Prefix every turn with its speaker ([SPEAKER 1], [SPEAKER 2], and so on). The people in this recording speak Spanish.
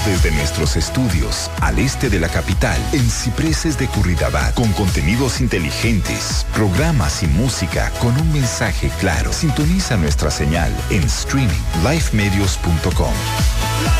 [SPEAKER 1] Desde nuestros estudios al este de la capital, en Cipreses de Curridabat, con contenidos inteligentes, programas y música con un mensaje claro. Sintoniza nuestra señal en streaming lifemedios.com.